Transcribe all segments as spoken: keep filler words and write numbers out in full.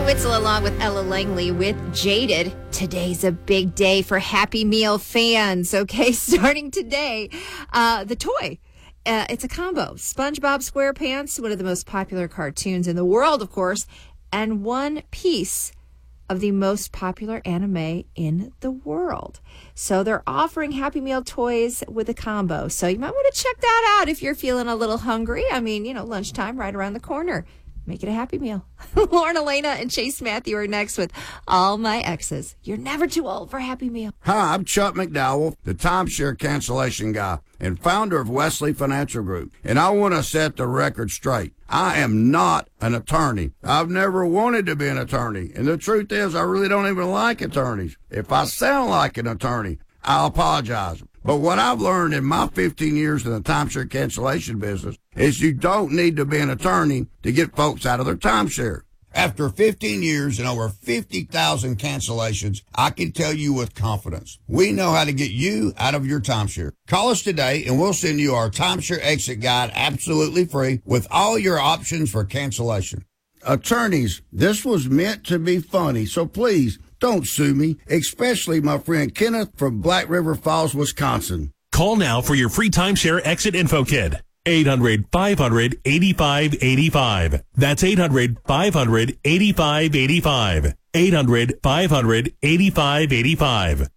Witzel along with Ella Langley with Jaded. Today's a big day for Happy Meal fans, okay? Starting today, uh, the toy. Uh, it's a combo. SpongeBob SquarePants, one of the most popular cartoons in the world, of course, and one piece of the most popular anime in the world. So they're offering Happy Meal toys with a combo. So you might want to check that out if you're feeling a little hungry. I mean, you know, lunchtime right around the corner. Make it a Happy Meal. Lauren Elena and Chase Matthew are next with All My Exes. You're never too old for Happy Meal. Hi, I'm Chuck McDowell, the timeshare cancellation guy and founder of Wesley Financial Group. And I want to set the record straight. I am not an attorney. I've never wanted to be an attorney. And the truth is, I really don't even like attorneys. If I sound like an attorney, I'll apologize. But what I've learned in my fifteen years in the timeshare cancellation business is you don't need to be an attorney to get folks out of their timeshare. After fifteen years and over fifty thousand cancellations, I can tell you with confidence, we know how to get you out of your timeshare. Call us today and we'll send you our timeshare exit guide absolutely free with all your options for cancellation. Attorneys, this was meant to be funny, so please don't sue me, especially my friend Kenneth from Black River Falls, Wisconsin. Call now for your free timeshare exit info kit. eight hundred, five hundred, eighty-five eighty-five. That's eight hundred, five hundred, eighty-five eighty-five. eight hundred, five hundred, eighty-five eighty-five.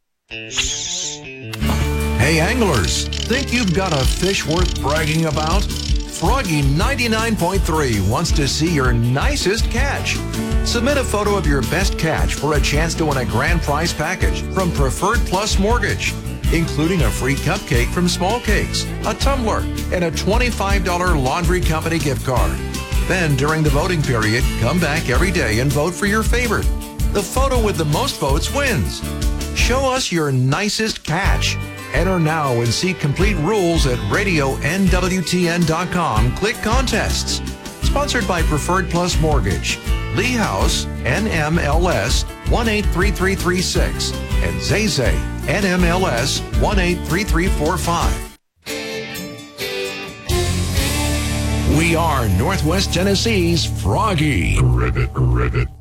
Hey anglers, think you've got a fish worth bragging about? Froggy ninety-nine point three wants to see your nicest catch. Submit a photo of your best catch for a chance to win a grand prize package from Preferred Plus Mortgage, including a free cupcake from Small Cakes, a tumbler, and a twenty-five dollars laundry company gift card. Then, during the voting period, come back every day and vote for your favorite. The photo with the most votes wins. Show us your nicest catch. Enter now and see complete rules at radio N W T N dot com. Click Contests. Sponsored by Preferred Plus Mortgage, Lee House, N M L S one eight three three three six, and Zay Zay, N M L S one eight three three four five. We are Northwest Tennessee's Froggy. Rivet, rivet.